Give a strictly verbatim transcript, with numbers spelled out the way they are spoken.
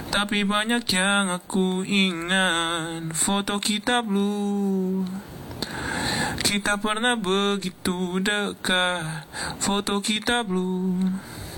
Tapi banyak yang aku ingat. Foto kita blue, kita pernah begitu dekat. Foto kita blue.